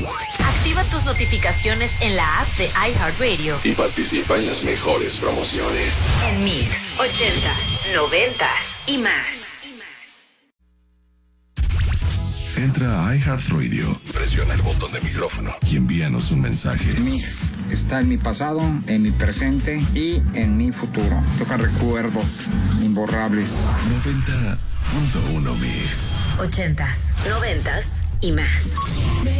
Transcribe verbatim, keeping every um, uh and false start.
Activa tus notificaciones en la app de iHeartRadio y participa en las mejores promociones. En Mix, ochentas, noventas y más. Entra a iHeartRadio, presiona el botón de micrófono y envíanos un mensaje. Mix está en mi pasado, en mi presente y en mi futuro. Toca recuerdos imborrables. noventa punto uno Mix. Ochentas, noventas y más.